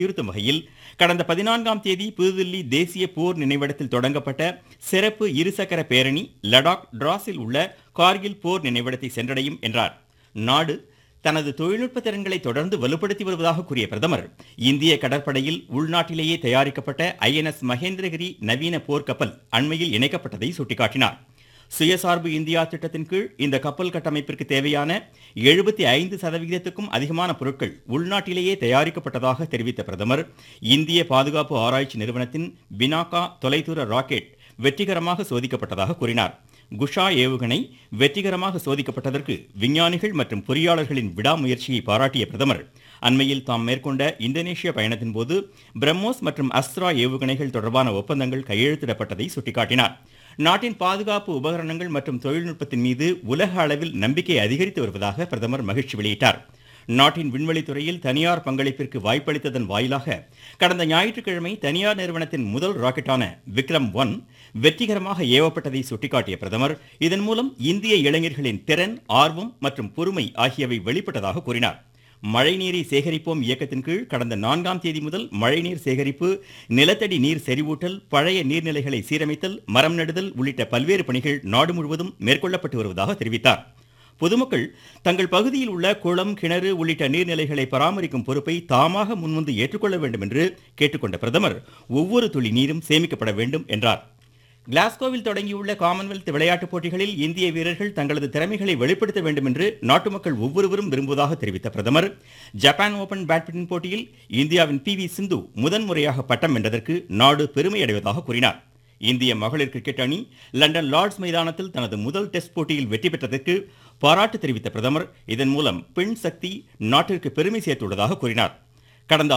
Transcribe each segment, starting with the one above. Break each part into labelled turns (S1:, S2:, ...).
S1: வலியுறுத்தும் வகையில் கடந்த 14ஆம் தேதி புதுதில்லி தேசிய போர் நினைவிடத்தில் தொடங்கப்பட்ட சிறப்பு இருசக்கர பேரணி லடாக் டிராஸில் உள்ள கார்கில் போர் நினைவிடத்தை சென்றடையும் என்றார். நாடு தனது தொழில்நுட்ப திறன்களை தொடர்ந்து வலுப்படுத்தி வருவதாக கூறிய பிரதமர், இந்திய கடற்படையில் உள்நாட்டிலேயே தயாரிக்கப்பட்ட INS மகேந்திரகிரி நவீன போர்க்கப்பல் அண்மையில் இணைக்கப்பட்டதை சுட்டிக்காட்டினார். சுயசார்பு இந்தியா திட்டத்தின் கீழ் இந்த கப்பல் கட்டமைப்பிற்கு தேவையான 75%க்கும் அதிகமான பொருட்கள் உள்நாட்டிலேயே தயாரிக்கப்பட்டதாக தெரிவித்த பிரதமர், இந்திய பாதுகாப்பு ஆராய்ச்சி நிறுவனத்தின் பினாகா தொலைதூர ராக்கெட் வெற்றிகரமாக சோதிக்கப்பட்டதாக கூறினார். குஷா ஏவுகணை வெற்றிகரமாக சோதிக்கப்பட்டதற்கு விஞ்ஞானிகள் மற்றும் பொறியாளர்களின் விடாமுயற்சியை பாராட்டிய பிரதமர், அண்மையில் தாம் மேற்கொண்ட இந்தோனேஷிய பயணத்தின் போது பிரம்மோஸ் மற்றும் அஸ்த்ரா ஏவுகணைகள் தொடர்பான ஒப்பந்தங்கள் கையெழுத்திடப்பட்டதை சுட்டிக்காட்டினார். நாட்டின் பாதுகாப்பு உபகரணங்கள் மற்றும் தொழில்நுட்பத்தின் மீது உலக அளவில் நம்பிக்கை அதிகரித்து வருவதாக பிரதமர் மகிழ்ச்சி வெளியிட்டார். நாட்டின் விண்வெளி துறையில் தனியார் பங்களிப்பிற்கு வாய்ப்பளித்ததன் வாயிலாக கடந்த ஞாயிற்றுக்கிழமை தனியார் நிறுவனத்தின் முதல் ராக்கெட்டான விக்ரம்-1 வெற்றிகரமாக ஏவப்பட்டதை சுட்டிக்காட்டிய பிரதமர், இதன் மூலம் இந்திய இளைஞர்களின் திறன், ஆர்வம் மற்றும் பொறுமை ஆகியவை வெளிப்பட்டதாக கூறினார். மழைநீரை சேகரிப்போம் இயக்கத்தின் கீழ் கடந்த 4ஆம் தேதி முதல் மழைநீர் சேகரிப்பு, நிலத்தடி நீர் செறிவூட்டல், பழைய நீர்நிலைகளை சீரமைத்தல், மரம் நடுதல் உள்ளிட்ட பல்வேறு பணிகள் நாடு முழுவதும் மேற்கொள்ளப்பட்டு வருவதாக தெரிவித்தார். பொதுமக்கள் தங்கள் பகுதியில் உள்ள குளம், கிணறு உள்ளிட்ட நீர்நிலைகளை பராமரிக்கும் பொறுப்பை தாமாக முன்வந்து ஏற்றுக்கொள்ள வேண்டும் என்று கேட்டுக்கொண்ட பிரதமர், ஒவ்வொரு துளி நீரும் சேமிக்கப்பட வேண்டும் என்றார். கிளாஸ்கோவில் தொடங்கியுள்ள காமன்வெல்த் விளையாட்டுப் போட்டிகளில் இந்திய வீரர்கள் தங்களது திறமைகளை வெளிப்படுத்த வேண்டும் என்று நாட்டு மக்கள் ஒவ்வொருவரும் விரும்புவதாக தெரிவித்த பிரதமர், ஜப்பான் ஓபன் பேட்மிண்டன் போட்டியில் இந்தியாவின் PV சிந்து முதன்முறையாக பட்டம் வென்றதற்கு நாடு பெருமை அடைவதாக கூறினார். இந்திய மகளிர் கிரிக்கெட் அணி லண்டன் லார்ட்ஸ் மைதானத்தில் தனது முதல் டெஸ்ட் போட்டியில் வெற்றி பெற்றதற்கு பாராட்டு தெரிவித்த பிரதமர், இதன் மூலம் பெண் சக்தி நாட்டிற்கு பெருமை சேர்த்துள்ளதாக கூறினார். கடந்த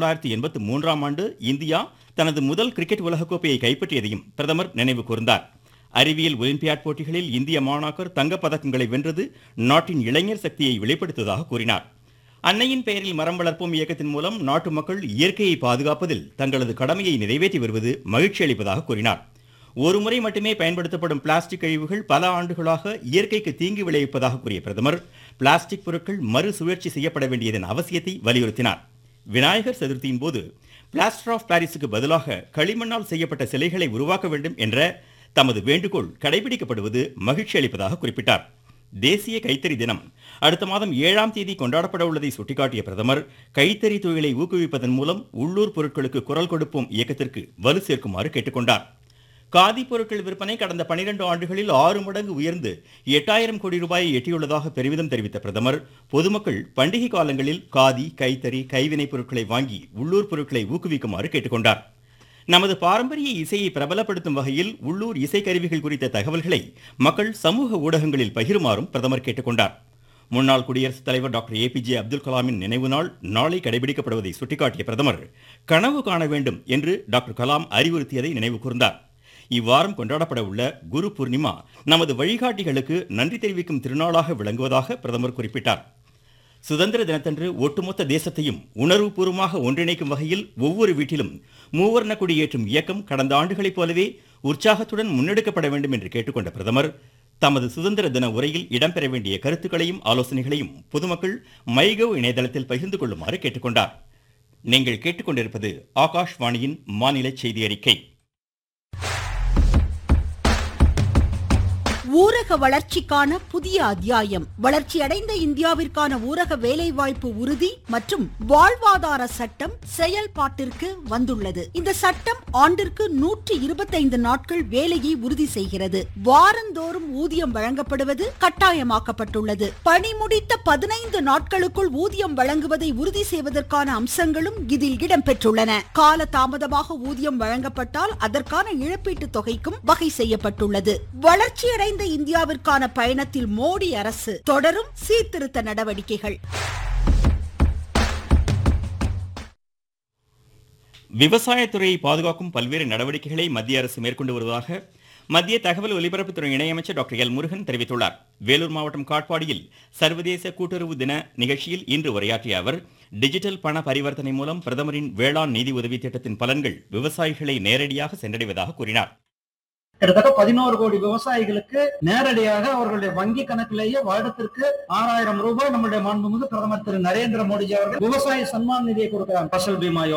S1: 1983ஆம் ஆண்டு இந்தியா தனது முதல் கிரிக்கெட் உலகக்கோப்பையை கைப்பற்றியதையும் பிரதமர் நினைவு கூர்ந்தார். அறிவியல் ஒலிம்பியாட் போட்டிகளில் இந்திய மாணாக்கர் தங்கப் பதக்கங்களை வென்றது நாட்டின் இளைஞர் சக்தியை வெளிப்படுத்துவதாக கூறினார். அன்னையின் பெயரில் மரம் வளர்ப்போம் இயக்கத்தின் மூலம் நாட்டு மக்கள் இயற்கையை பாதுகாப்பதில் தங்களது கடமையை நிறைவேற்றி வருவது மகிழ்ச்சி அளிப்பதாக கூறினார். ஒருமுறை மட்டுமே பயன்படுத்தப்படும் பிளாஸ்டிக் கழிவுகள் பல ஆண்டுகளாக இயற்கைக்கு தீங்கு விளைவிப்பதாக கூறிய பிரதமர், பிளாஸ்டிக் பொருட்கள் மறுசுழற்சி செய்யப்பட வேண்டியதன் அவசியத்தை வலியுறுத்தினார். விநாயகர் சதுர்த்தியின் போது பிளாஸ்டர் ஆஃப் பாரிஸுக்கு பதிலாக களிமண்ணால் செய்யப்பட்ட சிலைகளை உருவாக்க வேண்டும் என்ற தமது வேண்டுகோள் கடைபிடிக்கப்படுவது மகிழ்ச்சி அளிப்பதாக குறிப்பிட்டார். தேசிய கைத்தறி தினம் அடுத்த மாதம் 7ஆம் தேதி கொண்டாடப்பட உள்ளதை சுட்டிக்காட்டிய பிரதமர், கைத்தறி தொழிலை ஊக்குவிப்பதன் மூலம் உள்ளூர் பொருட்களுக்கு குரல் கொடுப்போம் இயக்கத்திற்கு வலு சேர்க்குமாறு கேட்டுக்கொண்டார். காதி பொருட்கள் விற்பனை கடந்த 12 ஆண்டுகளில் 6 மடங்கு உயர்ந்து 8000 கோடி ரூபாயை எட்டியுள்ளதாக பெருமிதம் தெரிவித்த பிரதமர், பொதுமக்கள் பண்டிகை காலங்களில் காதி, கைத்தறி, கைவினைப் பொருட்களை வாங்கி உள்ளூர் பொருட்களை ஊக்குவிக்குமாறு கேட்டுக்கொண்டார். நமது பாரம்பரிய இசையை பிரபலப்படுத்தும் வகையில் உள்ளூர் இசைக்கருவிகள் குறித்த தகவல்களை மக்கள் சமூக ஊடகங்களில் பகிருமாறும் பிரதமர் கேட்டுக்கொண்டார். முன்னாள் குடியரசுத் தலைவர் டாக்டர் APJ அப்துல் கலாமின் நினைவு நாள் நாளை கடைபிடிக்கப்படுவதை சுட்டிக்காட்டிய பிரதமர், கனவு காண வேண்டும் என்று டாக்டர் கலாம் அறிவுறுத்தியதை நினைவு கூர்ந்தார். இவ்வாரம் கொண்டாடப்பட உள்ள குரு பூர்ணிமா நமது வழிகாட்டிகளுக்கு நன்றி தெரிவிக்கும் திருநாளாக விளங்குவதாக பிரதமர் குறிப்பிட்டார். சுதந்திர தினத்தன்று ஒட்டுமொத்த தேசத்தையும் உணர்வுபூர்வமாக ஒன்றிணைக்கும் வகையில் ஒவ்வொரு வீட்டிலும் மூவர்ண கொடி ஏற்றும் இயக்கம் கடந்த ஆண்டுகளைப் போலவே உற்சாகத்துடன் முன்னெடுக்கப்பட வேண்டும் என்று கேட்டுக்கொண்ட பிரதமர், தமது சுதந்திர தின உரையில் இடம்பெற வேண்டிய கருத்துக்களையும் ஆலோசனைகளையும் பொதுமக்கள் மைகவ் இணையதளத்தில் பகிர்ந்து கொள்ளுமாறு கேட்டுக்கொண்டார். நீங்கள் கேட்டுக்கொண்டிருப்பது ஆகாஷ்வாணியின் மாநில செய்தி அறிக்கை.
S2: ஊரக வளர்ச்சிக்கான புதிய அத்தியாயம். வளர்ச்சியடைந்த இந்தியாவிற்கான ஊரக வேலைவாய்ப்பு உறுதி மற்றும் வாழ்வாதார சட்டம் செயல்பாட்டிற்கு வந்துள்ளது. இந்த சட்டம் ஆண்டிற்கு 125 நாட்கள் வேலையை உறுதி செய்கிறது. வாரந்தோறும் ஊதியம் வழங்கப்படுவது கட்டாயமாக்கப்பட்டுள்ளது. பணி முடித்த 15 நாட்களுக்குள் ஊதியம் வழங்குவதை உறுதி செய்வதற்கான அம்சங்களும் இதில் இடம்பெற்றுள்ளன. கால தாமதமாக ஊதியம் வழங்கப்பட்டால் அதற்கான இழப்பீட்டு தொகைக்கும் வகை செய்யப்பட்டுள்ளது. வளர்ச்சியடைந்த இந்தியாவிற்கான பயணத்தில் மோடி அரசு தொடரும் சீர்திருத்த நடவடிக்கைகள்.
S1: விவசாயத்துறையை பாதுகாக்கும் பல்வேறு நடவடிக்கைகளை மத்திய அரசு மேற்கொண்டு வருவதாக மத்திய தகவல் ஒலிபரப்புத்துறை இணையமைச்சர் டாக்டர் எல் முருகன் தெரிவித்துள்ளார். வேலூர் மாவட்டம் காட்பாடியில் சர்வதேச கூட்டுறவு தின நிகழ்ச்சியில் இன்று உரையாற்றிய அவர், டிஜிட்டல் பண பரிவர்த்தனை மூலம் பிரதமரின் வேளாண் நிதி உதவி திட்டத்தின் பலன்கள் விவசாயிகளை நேரடியாக சென்றடைவதாக கூறினார்.
S3: கிட்டத்தட்ட 11 கோடி விவசாயிகளுக்கு நேரடியாக அவர்களுடைய வங்கி கணக்கிலேயே வருடத்திற்கு 6000 ரூபாய் நம்முடைய மாண்புமிகு பிரதமர் திரு நரேந்திர மோடிஜி அவர்கள் விவசாய சன்மான் நிதியை கொடுக்கிறாங்க. பசல் பீமா